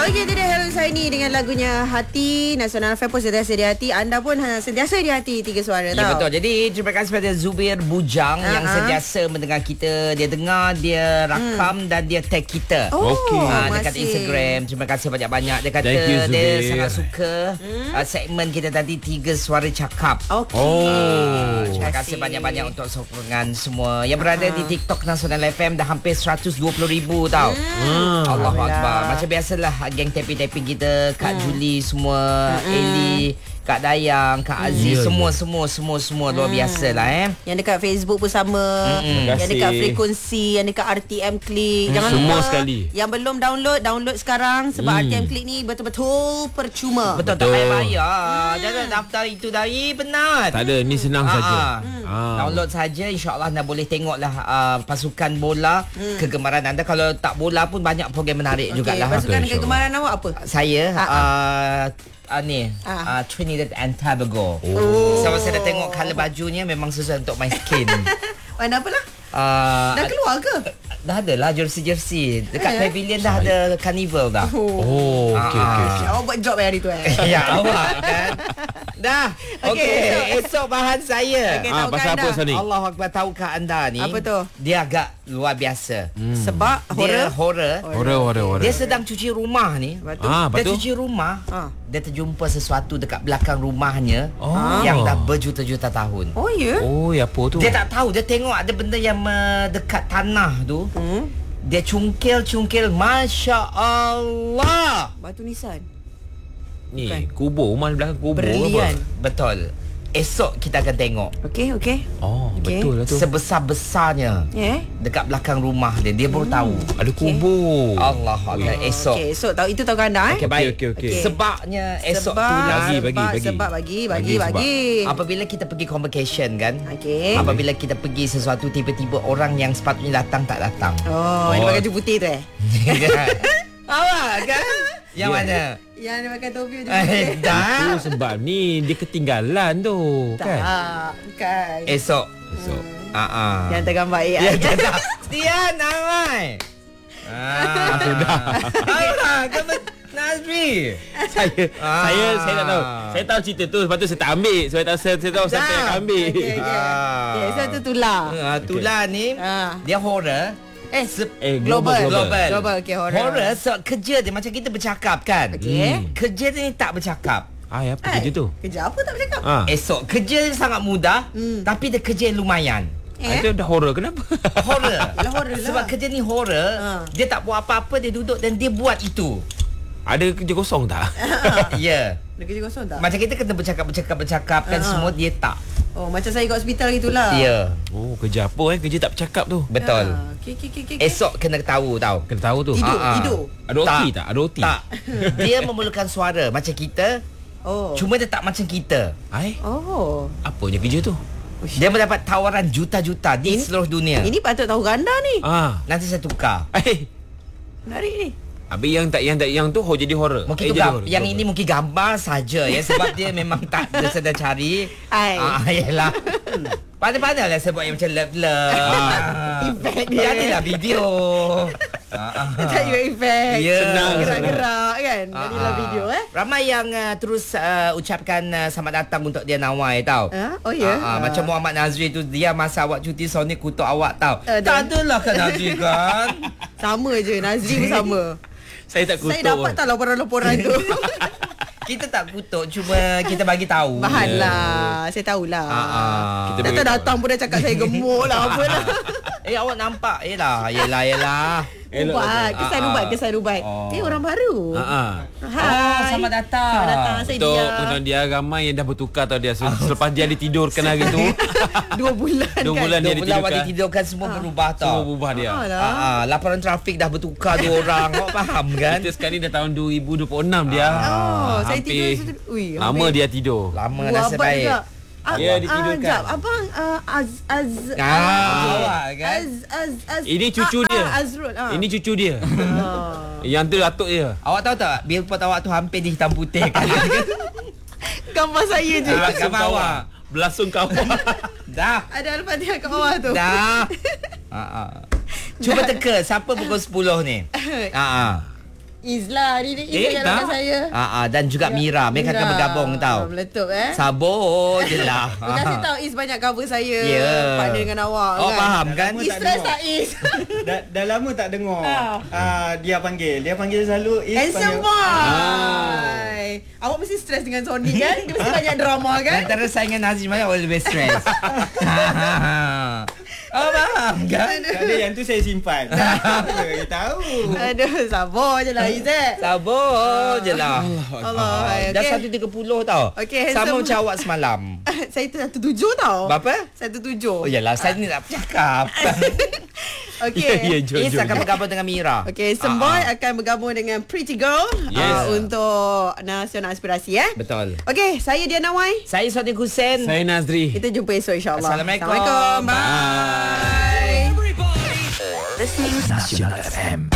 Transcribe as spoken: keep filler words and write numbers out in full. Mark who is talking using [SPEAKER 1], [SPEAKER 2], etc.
[SPEAKER 1] Okey, itu dia Hairul Zaini dengan lagunya Hati. Nasional F M pun sentiasa di hati. Anda pun ha, sentiasa di hati Tiga Suara.
[SPEAKER 2] Ya,
[SPEAKER 1] tahu?
[SPEAKER 2] betul. Jadi terima kasih kepada Zubir Bujang uh-huh. yang sentiasa mendengar kita. Dia dengar, dia rakam hmm. dan dia tag kita.
[SPEAKER 1] Oh,
[SPEAKER 2] okay. ha, dekat
[SPEAKER 1] masih.
[SPEAKER 2] Instagram. Terima kasih banyak-banyak. Dia kata
[SPEAKER 3] you,
[SPEAKER 2] dia sangat suka hmm? uh, segmen kita tadi Tiga Suara Cakap.
[SPEAKER 1] Okey.
[SPEAKER 3] Oh.
[SPEAKER 2] Uh, terima kasih banyak-banyak untuk sokongan semua yang berada uh-huh. di TikTok Nasional F M. Dah hampir seratus dua puluh ribu tau. Hmm. Allahu Akbar. Macam biasalah geng tapping-tapping kita, Kak hmm. Julie semua, hmm. Eli, Kak Dayang, Kak Aziz, hmm. semua semua semua semua luar biasa lah eh.
[SPEAKER 1] Yang dekat Facebook pun sama, hmm. yang dekat frekuensi, yang dekat R T M Klik. Jangan
[SPEAKER 3] semua
[SPEAKER 1] lupa
[SPEAKER 3] sekali.
[SPEAKER 1] Yang belum download, download sekarang sebab hmm. R T M Klik ni betul-betul percuma.
[SPEAKER 2] Betul, Betul. tak payah bayar. Hmm. Jangan daftar itu dari penat.
[SPEAKER 3] Tak ada, ni senang
[SPEAKER 2] Aa,
[SPEAKER 3] saja.
[SPEAKER 2] Hmm. Download saja, insya-Allah anda boleh tengoklah uh, pasukan bola hmm. kegemaran anda. Kalau tak bola pun banyak program menarik okay, jugalah.
[SPEAKER 1] Pasukan Betul, kegemaran awak apa?
[SPEAKER 2] Saya
[SPEAKER 1] Aa.
[SPEAKER 2] uh, uh, ni
[SPEAKER 1] ah.
[SPEAKER 2] uh, Trinidad and Tobago. Oh. Sebab saya dah tengok colour bajunya memang sesuai untuk my skin.
[SPEAKER 1] Warna apa lah?
[SPEAKER 2] Uh,
[SPEAKER 1] dah keluar ke?
[SPEAKER 2] Dah ada lah jersey-jersey. Dekat eh? Pavilion dah ada carnival dah.
[SPEAKER 1] Oh,
[SPEAKER 3] oh okey okey.
[SPEAKER 1] Okay. Awak buat job hari tu eh?
[SPEAKER 2] Ya, awak kan. Dah. Okey, okay. okay. Esok bahan saya.
[SPEAKER 1] Okay,
[SPEAKER 3] ah, pasal apa Sani?
[SPEAKER 2] Allahu Akbar, tahukah anda ni?
[SPEAKER 1] Apa tu?
[SPEAKER 2] Dia agak luar biasa.
[SPEAKER 1] Hmm. Sebab
[SPEAKER 2] dia
[SPEAKER 1] horror.
[SPEAKER 3] Horror, horror, horror.
[SPEAKER 2] Dia sedang cuci rumah ni.
[SPEAKER 1] Betul.
[SPEAKER 3] Ah,
[SPEAKER 2] dia
[SPEAKER 3] betul.
[SPEAKER 2] cuci rumah.
[SPEAKER 1] Ah.
[SPEAKER 2] Dia terjumpa sesuatu dekat belakang rumahnya
[SPEAKER 3] oh.
[SPEAKER 2] yang dah berjuta-juta tahun.
[SPEAKER 1] Oh ya? Yeah?
[SPEAKER 3] Oh, ya apa tu?
[SPEAKER 2] Dia tak tahu, dia tengok ada benda yang dekat tanah tu. Hmm. Dia cungkil-cungkil, Masya Allah.
[SPEAKER 1] Batu nisan.
[SPEAKER 3] Ni bukan. Kubur, rumah belakang kubur.
[SPEAKER 1] Berlian.
[SPEAKER 2] Betul. Esok kita akan tengok.
[SPEAKER 1] Okey, okey.
[SPEAKER 3] Oh, okay. Betul lah tu.
[SPEAKER 2] Sebesar-besarnya
[SPEAKER 1] yeah.
[SPEAKER 2] dekat belakang rumah dia. Dia baru tahu.
[SPEAKER 3] Ada kubur.
[SPEAKER 2] Allah Akbar.
[SPEAKER 1] Oh,
[SPEAKER 2] esok.
[SPEAKER 1] Okey, esok tahu itu tahu anda eh.
[SPEAKER 2] Okey, baik.
[SPEAKER 3] Okey, okey.
[SPEAKER 2] Okay. Sebabnya esok
[SPEAKER 1] sebab,
[SPEAKER 2] tu
[SPEAKER 3] bagi bagi
[SPEAKER 1] sebab,
[SPEAKER 3] bagi.
[SPEAKER 1] Sebab bagi bagi
[SPEAKER 3] bagi.
[SPEAKER 1] bagi.
[SPEAKER 2] Apabila kita pergi convocation kan.
[SPEAKER 1] Okey.
[SPEAKER 2] Apabila kita pergi sesuatu tiba-tiba orang yang sepatutnya datang tak datang.
[SPEAKER 1] Oh, oh. Ini pakai baju putih tu eh.
[SPEAKER 2] Awak kan? Yang yeah. mana?
[SPEAKER 1] Yang dia pakai topi tu.
[SPEAKER 2] Eh, dah.
[SPEAKER 3] Itu sebab ni dia ketinggalan tu
[SPEAKER 1] tak,
[SPEAKER 3] kan.
[SPEAKER 1] kan.
[SPEAKER 2] Esok.
[SPEAKER 3] Esok.
[SPEAKER 2] Ah hmm. uh-uh.
[SPEAKER 1] Yang tergambar A I.
[SPEAKER 2] Ya, tak. Tian, Amai. Ah,
[SPEAKER 3] sudah.
[SPEAKER 2] Alah, kamu Nazri.
[SPEAKER 3] Saya
[SPEAKER 2] ah.
[SPEAKER 3] saya saya tak tahu. Saya tahu cerita tu, sebab tu saya tak ambil. Sebab so, saya, saya tahu siapa yang ambil.
[SPEAKER 1] Okey, okey. Ah. Okey, so tu tular.
[SPEAKER 2] Ah, tular okay. ni ah. dia horror.
[SPEAKER 1] Eh,
[SPEAKER 2] eh global global.
[SPEAKER 1] Global, global. Okay, horror.
[SPEAKER 2] Horror so, kerja dia macam kita bercakap kan.
[SPEAKER 1] Okey.
[SPEAKER 2] Hmm. Kerja dia ni tak bercakap.
[SPEAKER 3] Ah, apa Ay, kerja tu?
[SPEAKER 1] Kerja apa tak bercakap?
[SPEAKER 2] Ah. Esok kerja dia sangat mudah, hmm. tapi dia kerja yang lumayan.
[SPEAKER 3] Eh? Itu dah horror, kenapa?
[SPEAKER 2] Horror.
[SPEAKER 1] Yalah, horror lah.
[SPEAKER 2] Sebab kerja ni horror, ha. dia tak buat apa-apa, dia duduk dan dia buat itu.
[SPEAKER 3] Ada kerja kosong tak?
[SPEAKER 2] Ya.
[SPEAKER 1] Ada kerja kosong tak?
[SPEAKER 2] Macam kita kena bercakap-bercakap-bercakap kan uh-huh. semua dia tak.
[SPEAKER 1] Oh, macam saya kat hospital gitulah.
[SPEAKER 2] Ya.
[SPEAKER 3] Oh, kerja apa eh? Kerja tak bercakap tu.
[SPEAKER 2] Betul.
[SPEAKER 1] Ya. Okay, okay, okay, okay.
[SPEAKER 2] Esok kena tahu tahu.
[SPEAKER 3] Kena tahu tu.
[SPEAKER 1] Tidur,
[SPEAKER 2] Ha-ha.
[SPEAKER 1] tidur.
[SPEAKER 3] Ada O T tak? tak? Ada O T.
[SPEAKER 2] Tak. Dia memerlukan suara macam kita.
[SPEAKER 1] Oh.
[SPEAKER 2] Cuma dia tak macam kita.
[SPEAKER 3] Ai?
[SPEAKER 1] Oh.
[SPEAKER 3] Apanya kerja tu?
[SPEAKER 2] Uish. Dia mendapat tawaran juta-juta di ini, seluruh dunia.
[SPEAKER 1] Ini patut tahu ganda ni.
[SPEAKER 3] Ah.
[SPEAKER 2] Nanti saya tukar.
[SPEAKER 3] Eh.
[SPEAKER 1] Menarik ni.
[SPEAKER 3] Habis yang tak yang tak yang tu oh, jadi horror.
[SPEAKER 2] Mungkin
[SPEAKER 3] eh,
[SPEAKER 2] tu
[SPEAKER 3] horror.
[SPEAKER 2] Yang horror. Ini mungkin gambar saja ya sebab dia memang tak dia sedang cari.
[SPEAKER 1] Ai.
[SPEAKER 2] Ah, yalah. Pandai-pandai lah sebab yang macam love-love.
[SPEAKER 1] Ah. Efek dia.
[SPEAKER 2] Jadilah video.
[SPEAKER 1] Tak juga efek.
[SPEAKER 2] Yeah.
[SPEAKER 1] Senang gerak-gerak kan. Jadilah video eh.
[SPEAKER 2] Ramai yang uh, terus uh, ucapkan uh, selamat datang untuk dia Nawai tau.
[SPEAKER 1] Uh, oh ya. Yeah.
[SPEAKER 2] Uh, uh, macam Muhammad Nazri tu dia masa awak cuti tahun ni kutuk awak tau.
[SPEAKER 1] Uh,
[SPEAKER 2] tak adalah kan Nazri kan.
[SPEAKER 1] Sama je, Nazri pun sama.
[SPEAKER 3] Saya tak kutuk.
[SPEAKER 1] Saya dapat tak laporan-laporan tu.
[SPEAKER 2] Kita tak kutuk, cuma kita bagi tahu.
[SPEAKER 1] Bahan lah, saya tahulah.
[SPEAKER 2] Uh,
[SPEAKER 1] kita datang-datang pun dah cakap saya gemuk lah, apalah.
[SPEAKER 2] Eh, awak nampak? Yelah, yelah, yelah.
[SPEAKER 1] Ubat, kesan ubat, kesan ubat. Oh. Eh, orang baru.
[SPEAKER 3] Ha.
[SPEAKER 1] Hai.
[SPEAKER 2] Oh, selamat datang.
[SPEAKER 1] Selamat datang, saya
[SPEAKER 3] Betul,
[SPEAKER 1] Dia.
[SPEAKER 3] Betul, dia ramai yang dah bertukar tau dia. Selepas dia ditidurkan hari tu.
[SPEAKER 1] Dua bulan
[SPEAKER 3] Dua
[SPEAKER 1] kan.
[SPEAKER 3] bulan dia
[SPEAKER 2] Dua bulan awak
[SPEAKER 3] ditidurkan.
[SPEAKER 2] ditidurkan semua berubah tau.
[SPEAKER 3] Semua berubah dia.
[SPEAKER 2] Ah, ah, laporan trafik dah bertukar dua orang. Awak faham kan?
[SPEAKER 3] Kita sekarang dah tahun dua ribu dua puluh enam dia.
[SPEAKER 1] Oh, saya
[SPEAKER 3] hampir,
[SPEAKER 1] tidur. Ui,
[SPEAKER 3] lama dia tidur.
[SPEAKER 2] Lama nasib baik.
[SPEAKER 3] Ya, ditidurkan.
[SPEAKER 1] Ah, abang uh, Az Az
[SPEAKER 2] Ah, awak kan?
[SPEAKER 1] Az Az Az.
[SPEAKER 3] Ini cucu
[SPEAKER 1] ah,
[SPEAKER 3] dia.
[SPEAKER 1] Ah, Azrul. Ah.
[SPEAKER 3] Ini cucu dia.
[SPEAKER 1] Ah.
[SPEAKER 3] Yang tu datuk dia.
[SPEAKER 2] Awak tahu tak billboard awak tu hampir di hitam putih kan?
[SPEAKER 1] Gambar saya je.
[SPEAKER 2] Ah, gambar awak.
[SPEAKER 3] Belasung kau.
[SPEAKER 2] Dah.
[SPEAKER 1] Ada Al-Fatihah kat bawah tu.
[SPEAKER 2] Dah. Ha ah. Cuba teka siapa pukul sepuluh ni? Ha ah.
[SPEAKER 1] Is lah. Ni Is
[SPEAKER 3] Eh,
[SPEAKER 1] yang calonkan
[SPEAKER 3] tak?
[SPEAKER 1] saya.
[SPEAKER 2] Ah, ah, dan juga Mira. Mereka akan bergabung tau.
[SPEAKER 1] Ah, meletup eh.
[SPEAKER 2] Sabar je lah.
[SPEAKER 1] Terima kasih tau Is banyak cover saya.
[SPEAKER 2] Ya.
[SPEAKER 1] Partner dengan awak
[SPEAKER 2] Oh,
[SPEAKER 1] kan.
[SPEAKER 2] faham kan?
[SPEAKER 4] Lama
[SPEAKER 1] Is
[SPEAKER 4] tak
[SPEAKER 1] stress
[SPEAKER 4] dengar.
[SPEAKER 1] tak Is?
[SPEAKER 4] Dah, dah lama tak dengar.
[SPEAKER 1] Ah.
[SPEAKER 4] Ah, dia panggil. Dia panggil selalu Is
[SPEAKER 1] Handsome
[SPEAKER 4] panggil.
[SPEAKER 1] boy. Awak mesti stres dengan Sony kan? Dia mesti banyak drama kan?
[SPEAKER 2] Antara saingan Nazim mana all the best stress. Oh, faham kan?
[SPEAKER 4] Tak ada, yang tu saya simpan. Saya tahu.
[SPEAKER 1] Aduh, sabar je lah Izzat.
[SPEAKER 2] Sabar je lah.
[SPEAKER 1] Allah.
[SPEAKER 2] Ah, Dah
[SPEAKER 1] Okey.
[SPEAKER 2] satu tiga puluh tau.
[SPEAKER 1] Okey,
[SPEAKER 2] Sama
[SPEAKER 1] handsome.
[SPEAKER 2] macam awak semalam.
[SPEAKER 1] Saya tu satu tujuh tau.
[SPEAKER 2] Berapa?
[SPEAKER 1] Satu tujuh.
[SPEAKER 2] Oh yalah, saya ni nak bercakap.
[SPEAKER 1] Okey.
[SPEAKER 3] Ya, ya, jom,
[SPEAKER 2] Is
[SPEAKER 3] jom,
[SPEAKER 2] akan
[SPEAKER 3] jom.
[SPEAKER 2] bergabung dengan Mira.
[SPEAKER 1] Okey,
[SPEAKER 2] Ah,
[SPEAKER 1] Semboy
[SPEAKER 2] ah.
[SPEAKER 1] akan bergabung dengan Pretty Girl
[SPEAKER 3] Yes.
[SPEAKER 1] uh, untuk Nasional Aspirasi eh.
[SPEAKER 2] Betul.
[SPEAKER 1] Okey, saya Diana Wai.
[SPEAKER 2] Saya Sadiq Hussein.
[SPEAKER 3] Saya Nazri.
[SPEAKER 1] Kita jumpa esok insya-Allah.
[SPEAKER 2] Assalamualaikum.
[SPEAKER 1] Assalamualaikum. Bye.
[SPEAKER 2] Nasional F M.